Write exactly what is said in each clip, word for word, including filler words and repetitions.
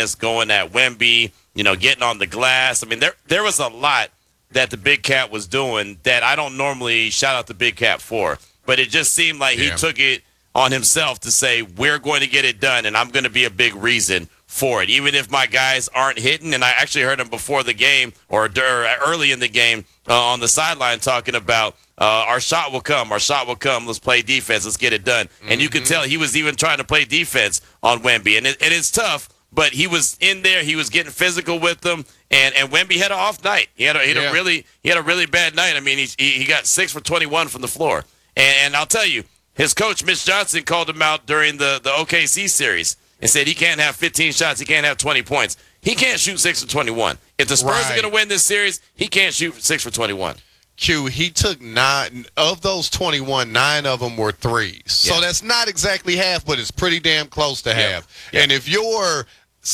tightness going at Wemby, you know, getting on the glass. I mean, there there was a lot that the Big Cat was doing that I don't normally shout out the Big Cat for. But it just seemed like yeah. he took it on himself to say, we're going to get it done, and I'm going to be a big reason for it. Even if my guys aren't hitting, and I actually heard him before the game or early in the game uh, on the sideline talking about uh, our shot will come, our shot will come, let's play defense, let's get it done. Mm-hmm. And you could tell he was even trying to play defense on Wemby. And, it, and it's tough, but he was in there, he was getting physical with them, and, and Wemby had an off night. He had a, he had yeah. a really he had a really bad night. I mean, he, he, he got six for twenty-one from the floor. And, and I'll tell you, his coach, Mitch Johnson, called him out during the, the O K C series and said he can't have fifteen shots, he can't have twenty points. He can't shoot six for twenty-one. If the Spurs right. are going to win this series, he can't shoot six for twenty-one. Q, he took nine of those twenty-one, nine of them were threes. Yeah. So that's not exactly half, but it's pretty damn close to half. Yep. Yep. And if you're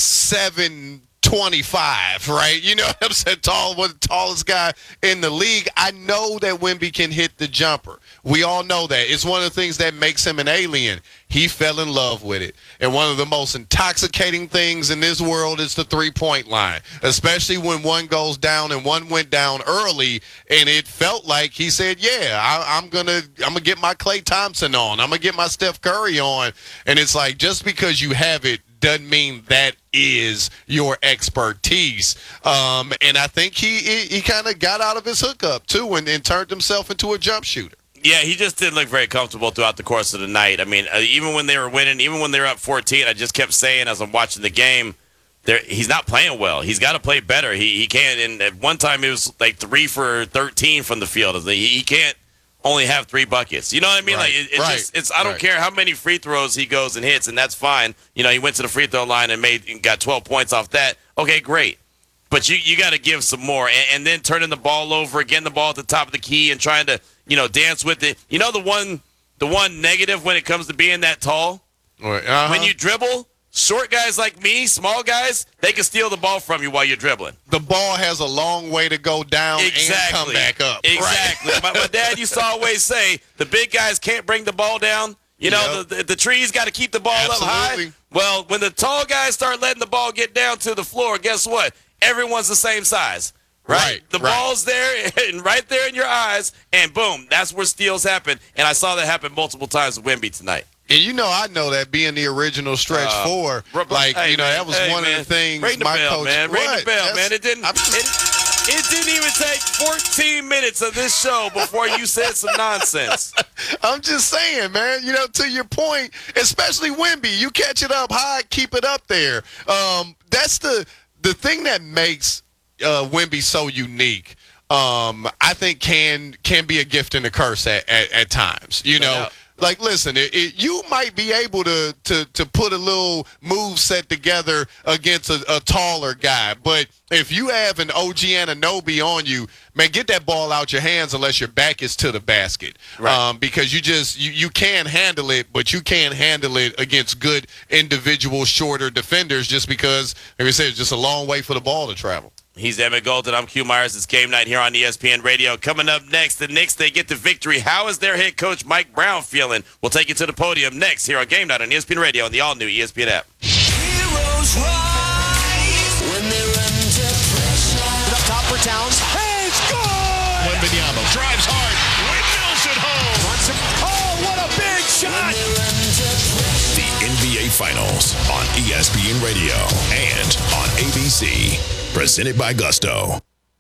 seven twenty-five, right? You know what I'm saying? Tall, was the tallest guy in the league. I know that Wemby can hit the jumper. We all know that. It's one of the things that makes him an alien. He fell in love with it. And one of the most intoxicating things in this world is the three-point line, especially when one goes down and one went down early, and it felt like he said, yeah, I, I'm going to I'm gonna get my Klay Thompson on. I'm going to get my Steph Curry on. And it's like, just because you have it doesn't mean that is your expertise. Um, and I think he he, he kind of got out of his hookup, too, and, and turned himself into a jump shooter. Yeah, he just didn't look very comfortable throughout the course of the night. I mean, uh, even when they were winning, even when they were up fourteen, I just kept saying as I'm watching the game, he's not playing well. He's got to play better. He he can't. And at one time, it was like three for thirteen from the field. He, he can't only have three buckets. You know what I mean? Right. Like it, it's right. just it's. I don't right. care how many free throws he goes and hits, and that's fine. You know, he went to the free throw line and made and got twelve points off that. Okay, great. But you you got to give some more, and, and then turning the ball over, getting the ball at the top of the key, and trying to you know dance with it. You know the one the one negative when it comes to being that tall, uh-huh. when you dribble, short guys like me, small guys, they can steal the ball from you while you're dribbling. The ball has a long way to go down exactly. and come back up. Exactly. Right? my, my dad used to always say the big guys can't bring the ball down. You know, yep. the, the, the trees got to keep the ball Absolutely. up high. Well, when the tall guys start letting the ball get down to the floor, guess what? Everyone's the same size, right? right the right. ball's there and right there in your eyes, and boom, that's where steals happen. And I saw that happen multiple times with Wemby tonight. And you know, I know that being the original stretch uh, four, like, hey, you know, man, that was hey, one man. of the things Ring the my bell, coach... man. Ring what? the bell, That's, man. It didn't, it, it didn't even take fourteen minutes of this show before you said some nonsense. I'm just saying, man, you know, to your point, especially Wemby, you catch it up high, keep it up there. Um, that's the the thing that makes uh, Wemby so unique. Um, I think can can be a gift and a curse at, at, at times, you know. Yeah. Like, listen, it, it, you might be able to, to, to put a little move set together against a, a taller guy, but if you have an O G Anunoby on you, man, get that ball out your hands unless your back is to the basket, right. um, because you just you, you can handle it, but you can't handle it against good individual shorter defenders just because, like I said, it's just a long way for the ball to travel. He's Emmett Golden. I'm Q Myers. It's game night here on E S P N Radio. Coming up next, the Knicks, they get the victory. How is their head coach, Mike Brown, feeling? We'll take you to the podium next here on Game Night on E S P N Radio and the all-new E S P N app. Heroes rise when they're under pressure. Up top for Towns. Hey, score! Wembanyama drives hard. Windmills at home. Wants him. Oh, what a big shot! The N B A Finals on E S P N Radio and on A B C. Presented by Gusto.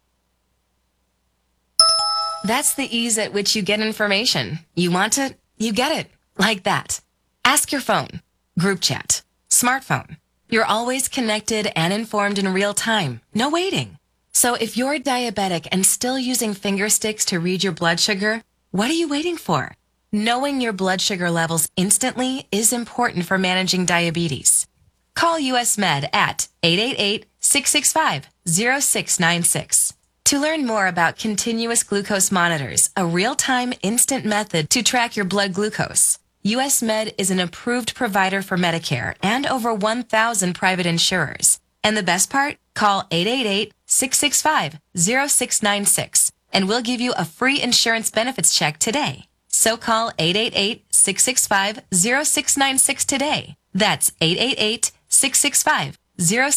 That's the ease at which you get information. You want it, you get it. Like that. Ask your phone. Group chat. Smartphone. You're always connected and informed in real time. No waiting. So if you're diabetic and still using finger sticks to read your blood sugar, what are you waiting for? Knowing your blood sugar levels instantly is important for managing diabetes. Call U S Med at eight eight eight, six six five, zero six nine six. To learn more about continuous glucose monitors, a real-time instant method to track your blood glucose, U S Med is an approved provider for Medicare and over one thousand private insurers. And the best part? Call eight eight eight, six six five, zero six nine six and we'll give you a free insurance benefits check today. So call eight eight eight, six six five, zero six nine six today. That's eight eight eight, six six five, zero